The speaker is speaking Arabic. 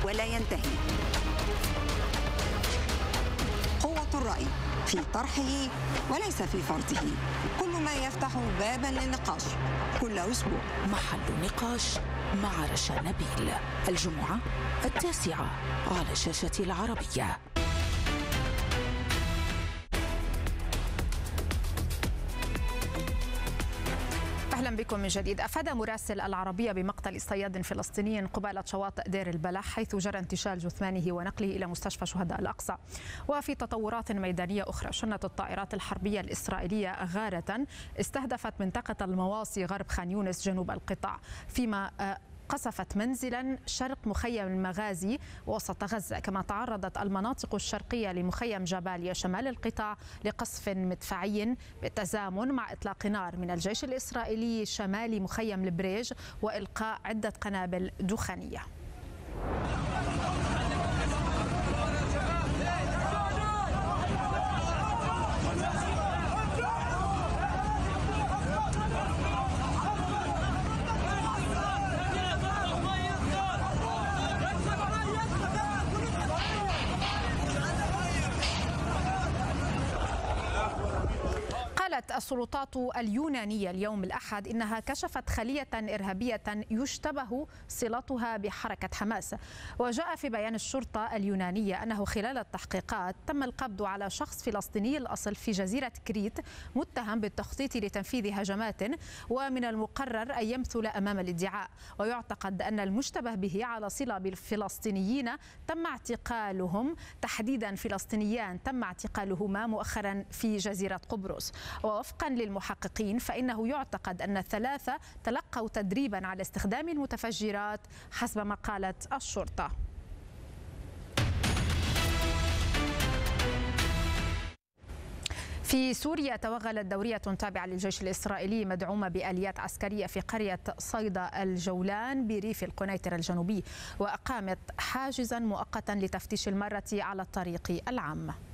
ولا ينتهي. قوة الرأي في طرحه وليس في فرضه، كل ما يفتح بابا للنقاش كل أسبوع. محل نقاش مع رشا نبيل، الجمعة 9 على شاشة العربية. أهلا بكم من جديد. أفاد مراسل العربية بمقتل صياد فلسطيني قبالة شواطئ دير البلح، حيث جرى انتشال جثمانه ونقله إلى مستشفى شهداء الأقصى. وفي تطورات ميدانية أخرى، شنت الطائرات الحربية الإسرائيلية غارة استهدفت منطقة المواصي غرب خان يونس جنوب القطاع، فيما قصفت منزلا شرق مخيم المغازي وسط غزة. كما تعرضت المناطق الشرقية لمخيم جباليا شمال القطاع لقصف مدفعي بالتزامن مع إطلاق نار من الجيش الإسرائيلي شمال مخيم البريج وإلقاء عدة قنابل دخانية. قالت السلطات اليونانية اليوم الأحد إنها كشفت خلية إرهابية يشتبه صلتها بحركة حماس. وجاء في بيان الشرطة اليونانية أنه خلال التحقيقات تم القبض على شخص فلسطيني الأصل في جزيرة كريت متهم بالتخطيط لتنفيذ هجمات، ومن المقرر أن يمثل أمام الادعاء. ويعتقد أن المشتبه به على صلة بالفلسطينيين تم اعتقالهم، تحديدا فلسطينيان تم اعتقالهما مؤخرا في جزيرة قبرص. ووفقا للمحققين فإنه يعتقد أن الثلاثة تلقوا تدريبا على استخدام المتفجرات حسب ما قالت الشرطة. في سوريا توغلت دورية تابعة للجيش الإسرائيلي مدعومة بآليات عسكرية في قرية صيدا الجولان بريف القنيطرة الجنوبي، وأقامت حاجزا مؤقتا لتفتيش المارة على الطريق العام.